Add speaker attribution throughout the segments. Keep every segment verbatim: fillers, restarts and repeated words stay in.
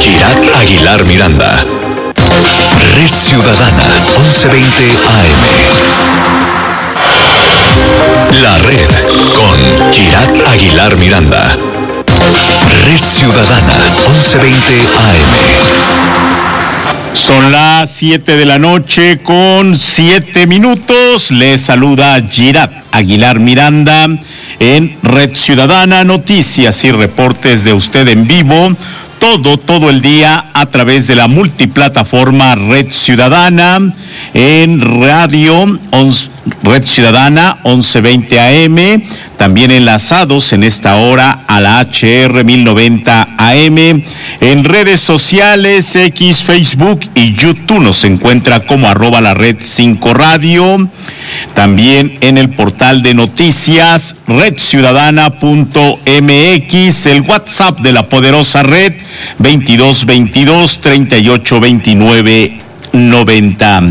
Speaker 1: Girat Aguilar Miranda. Red Ciudadana, once veinte A M. La Red con Girat Aguilar Miranda. Red Ciudadana, once veinte A M.
Speaker 2: Son las siete de la noche con siete minutos. Les saluda Girat Aguilar Miranda en Red Ciudadana, noticias y reportes de usted en vivo. Todo, todo el día a través de la multiplataforma Red Ciudadana, en radio Red Ciudadana once veinte A M, también enlazados en esta hora a la H R mil noventa A M, en redes sociales, X, Facebook y YouTube nos encuentra como arroba la red cinco radio, también en el portal de noticias red ciudadana punto m x, el WhatsApp de la poderosa red veintidós veintidós treinta y ocho veintinueve noventa.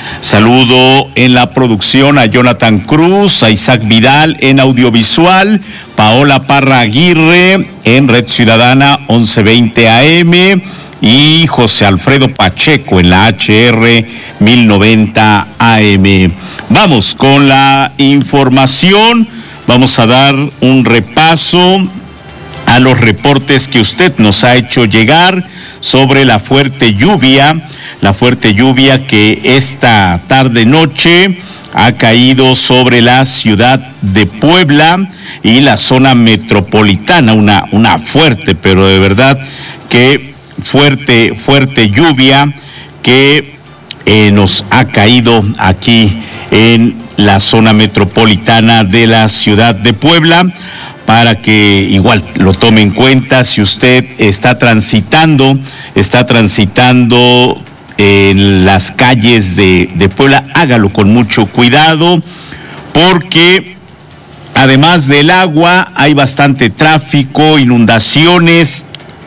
Speaker 2: Saludo en la producción a Jonathan Cruz, a Isaac Vidal en audiovisual, Paola Parra Aguirre en Red Ciudadana once veinte A M y José Alfredo Pacheco en la H R mil noventa A M. Vamos con la información, vamos a dar un repaso a los reportes que usted nos ha hecho llegar sobre la fuerte lluvia, la fuerte lluvia que esta tarde-noche ha caído sobre la ciudad de Puebla y la zona metropolitana, una, una fuerte, pero de verdad que fuerte, fuerte lluvia que eh, nos ha caído aquí en la zona metropolitana de la ciudad de Puebla, para que igual lo tome en cuenta si usted está transitando, está transitando en las calles de, de Puebla, hágalo con mucho cuidado, porque además del agua hay bastante tráfico, inundaciones,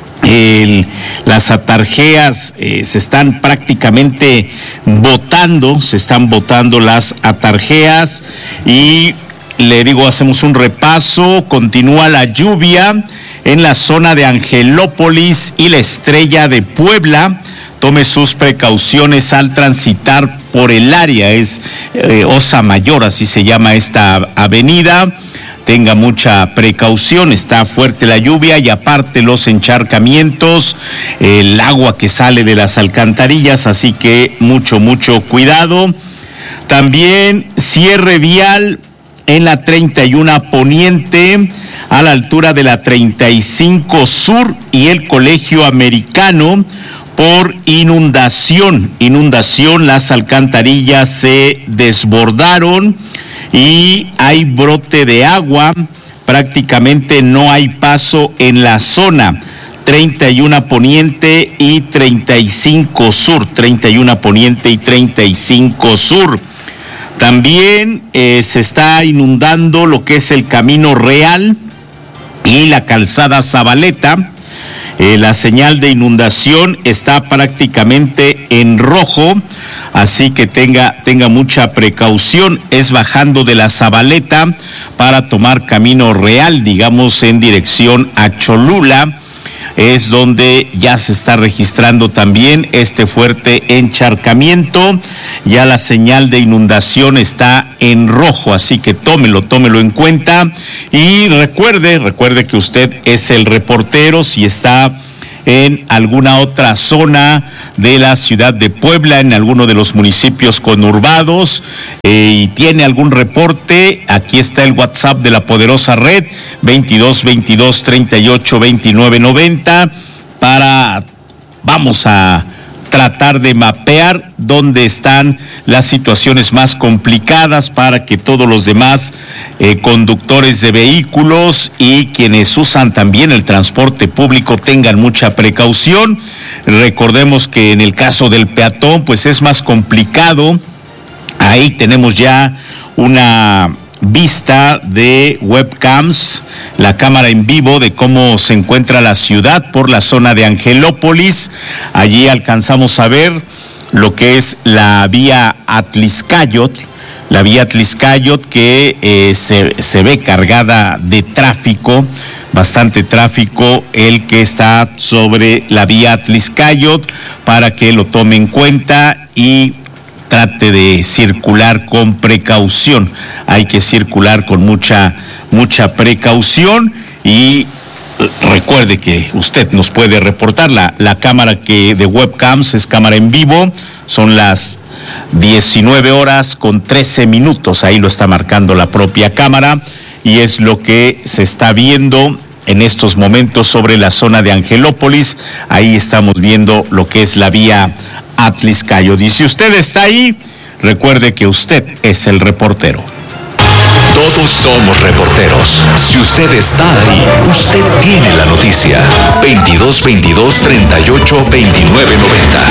Speaker 2: el, las atarjeas eh, se están prácticamente botando, se están botando las atarjeas y le digo, hacemos un repaso, continúa la lluvia en la zona de Angelópolis y la Estrella de Puebla. Tome sus precauciones al transitar por el área, es eh, Osa Mayor, así se llama esta avenida. Tenga mucha precaución, está fuerte la lluvia y aparte los encharcamientos, el agua que sale de las alcantarillas, así que mucho, mucho cuidado. También cierre vial en la treinta y uno Poniente, a la altura de la treinta y cinco Sur y el Colegio Americano, por inundación, inundación, las alcantarillas se desbordaron y hay brote de agua, prácticamente no hay paso en la zona, treinta y uno Poniente y treinta y cinco Sur, treinta y uno Poniente y treinta y cinco Sur. También eh, se está inundando lo que es el Camino Real y la calzada Zabaleta. Eh, la señal de inundación está prácticamente en rojo, así que tenga, tenga mucha precaución. Es bajando de la Zabaleta para tomar Camino Real, digamos, en dirección a Cholula. Es donde ya se está registrando también este fuerte encharcamiento. Ya la señal de inundación está en rojo, así que tómelo, tómelo en cuenta. Y recuerde, recuerde que usted es el reportero. Si está en alguna otra zona de la ciudad de Puebla, en alguno de los municipios conurbados, eh, y tiene algún reporte, aquí está el WhatsApp de la poderosa red, veintidós veintidós treinta y ocho veintinueve noventa, para, vamos a tratar de mapear dónde están las situaciones más complicadas para que todos los demás eh, conductores de vehículos y quienes usan también el transporte público tengan mucha precaución. Recordemos que en el caso del peatón, pues es más complicado. Ahí tenemos ya una vista de webcams, la cámara en vivo de cómo se encuentra la ciudad por la zona de Angelópolis. Allí alcanzamos a ver lo que es la vía Atlixcayot, la vía Atlixcayot que eh, se, se ve cargada de tráfico, bastante tráfico el que está sobre la vía Atlixcáyotl, para que lo tome en cuenta y trate de circular con precaución. Hay que circular con mucha, mucha precaución y recuerde que usted nos puede reportar la, la cámara que de webcams es cámara en vivo, son las diecinueve horas con trece minutos, ahí lo está marcando la propia cámara y es lo que se está viendo en estos momentos sobre la zona de Angelópolis. Ahí estamos viendo lo que es la vía Atlixcáyotl. Y si usted está ahí, recuerde que usted es el reportero.
Speaker 1: Todos somos reporteros. Si usted está ahí, usted tiene la noticia. veintidós veintidós treinta y ocho veintinueve noventa.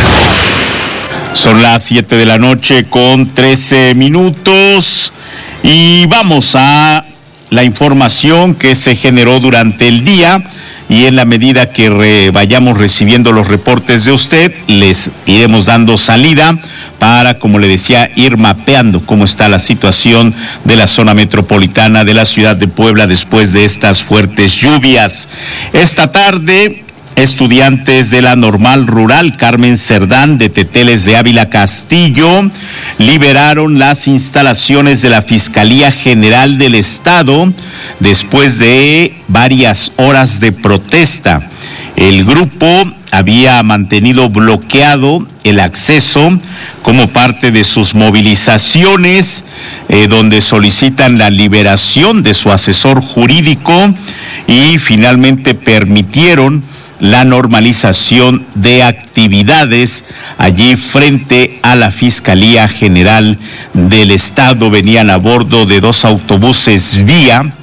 Speaker 2: Son las siete de la noche con trece minutos y vamos a la información que se generó durante el día, y en la medida que re, vayamos recibiendo los reportes de usted, les iremos dando salida para, como le decía, ir mapeando cómo está la situación de la zona metropolitana de la ciudad de Puebla después de estas fuertes lluvias. Esta tarde, estudiantes de la Normal Rural Carmen Cerdán de Teteles de Ávila Castillo liberaron las instalaciones de la Fiscalía General del Estado después de varias horas de protesta. El grupo había mantenido bloqueado el acceso como parte de sus movilizaciones, eh, donde solicitan la liberación de su asesor jurídico y finalmente permitieron la normalización de actividades allí frente a la Fiscalía General del Estado. Venían a bordo de dos autobuses vía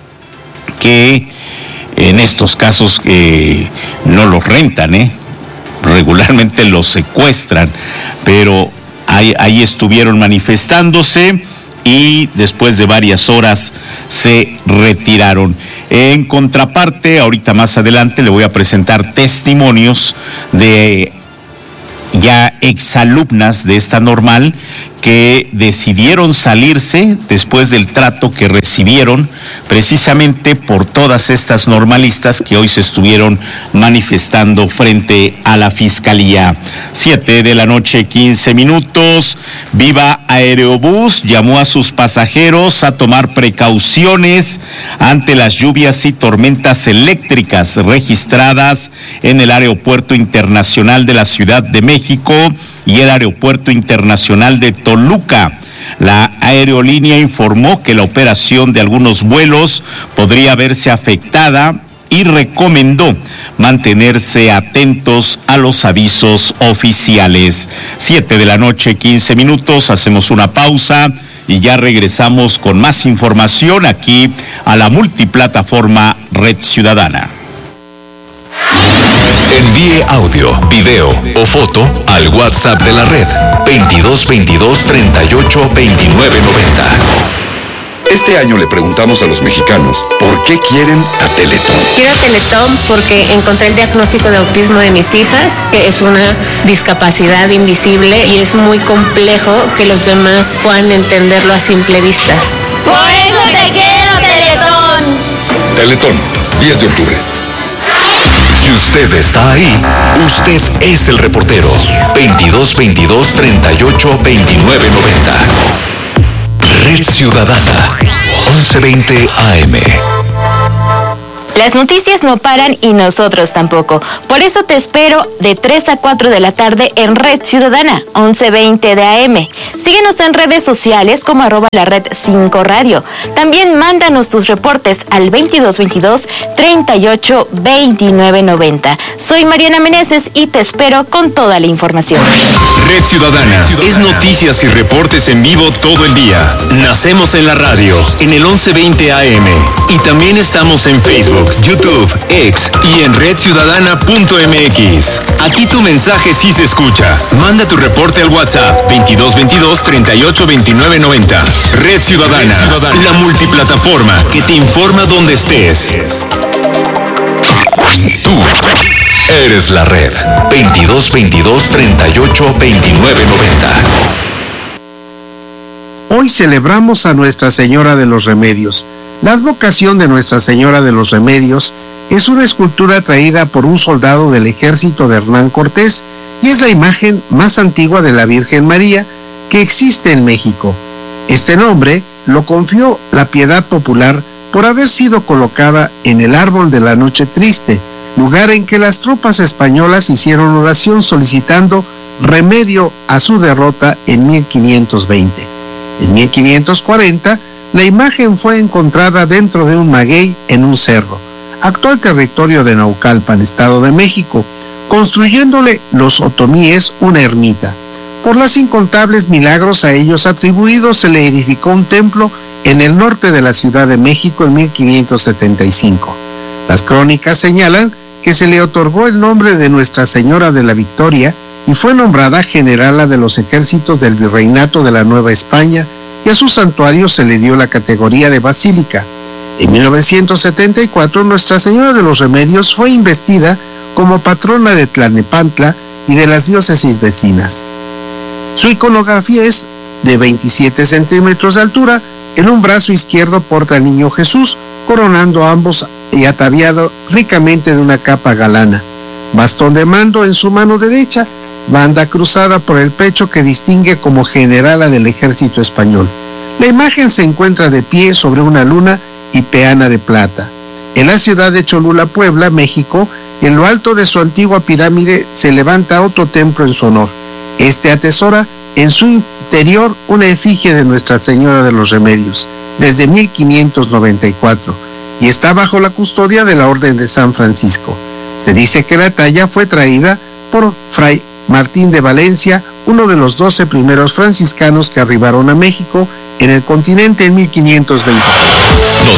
Speaker 2: que en estos casos eh, no los rentan, ¿eh? regularmente los secuestran, pero ahí, ahí estuvieron manifestándose y después de varias horas se retiraron. En contraparte, ahorita más adelante le voy a presentar testimonios de ya exalumnas de esta normal que decidieron salirse después del trato que recibieron precisamente por todas estas normalistas que hoy se estuvieron manifestando frente a la Fiscalía. Siete de la noche, quince minutos. Viva Aerobús llamó a sus pasajeros a tomar precauciones ante las lluvias y tormentas eléctricas registradas en el Aeropuerto Internacional de la Ciudad de México y el Aeropuerto Internacional de Toluca. La aerolínea informó que la operación de algunos vuelos podría verse afectada y recomendó mantenerse atentos a los avisos oficiales. Siete de la noche, quince minutos, hacemos una pausa y ya regresamos con más información aquí a la multiplataforma Red Ciudadana.
Speaker 1: Envíe audio, video o foto al WhatsApp de la red veintidós veintidós treinta y ocho veintinueve noventa.
Speaker 3: Este año le preguntamos a los mexicanos por qué quieren a Teletón.
Speaker 4: Quiero a Teletón porque encontré el diagnóstico de autismo de mis hijas, que es una discapacidad invisible y es muy complejo que los demás puedan entenderlo a simple vista.
Speaker 5: Por eso te quiero, Teletón.
Speaker 3: Teletón, diez de octubre.
Speaker 1: Si usted está ahí, usted es el reportero. veintidós veintidós treinta y ocho veintinueve noventa. Red Ciudadana, once veinte A M.
Speaker 6: Las noticias no paran y nosotros tampoco. Por eso te espero de tres a cuatro de la tarde en Red Ciudadana, once veinte de A M. Síguenos en redes sociales como arroba la red cinco radio. También mándanos tus reportes al veintidós veintidós treinta y ocho veintinueve noventa. Soy Mariana Meneses y te espero con toda la información.
Speaker 7: Red Ciudadana es noticias y reportes en vivo todo el día. Nacemos en la radio, en el once veinte A M. Y también estamos en Facebook, YouTube, X y en red ciudadana punto m x. Aquí tu mensaje sí se escucha. Manda tu reporte al WhatsApp veintidós veintidós treinta y ocho veintinueve noventa. Red Ciudadana, Red Ciudadana, la multiplataforma que te informa donde estés.
Speaker 1: Tú eres la red. veintidós veintidós treinta y ocho veintinueve noventa.
Speaker 8: Hoy celebramos a Nuestra Señora de los Remedios. La advocación de Nuestra Señora de los Remedios Es una escultura traída por un soldado del ejército de Hernán Cortés y es la imagen más antigua de la Virgen María que existe en México. Este nombre lo confió la piedad popular por haber sido colocada en el árbol de la Noche Triste, lugar en que las tropas españolas hicieron oración solicitando remedio a su derrota en mil quinientos veinte. En mil quinientos cuarenta, la imagen fue encontrada dentro de un maguey en un cerro, actual territorio de Naucalpan, Estado de México, construyéndole los otomíes una ermita. Por los incontables milagros a ellos atribuidos, se le edificó un templo en el norte de la Ciudad de México en mil quinientos setenta y cinco. Las crónicas señalan que se le otorgó el nombre de Nuestra Señora de la Victoria y fue nombrada generala de los ejércitos del Virreinato de la Nueva España, y a su santuario se le dio la categoría de basílica. En mil novecientos setenta y cuatro, Nuestra Señora de los Remedios fue investida como patrona de Tlalnepantla y de las diócesis vecinas. Su iconografía es de veintisiete centímetros de altura. En un brazo izquierdo porta al Niño Jesús, coronando a ambos y ataviado ricamente de una capa galana. Bastón de mando en su mano derecha, banda cruzada por el pecho que distingue como generala del ejército español. La imagen se encuentra de pie sobre una luna y peana de plata. En la ciudad de Cholula, Puebla, México, en lo alto de su antigua pirámide se levanta otro templo en su honor. Este atesora en su interior una efigie de Nuestra Señora de los Remedios, desde mil quinientos noventa y cuatro, y está bajo la custodia de la Orden de San Francisco. Se dice que la talla fue traída por Fray Martín de Valencia, uno de los doce primeros franciscanos que arribaron a México en el continente en mil quinientos veinte.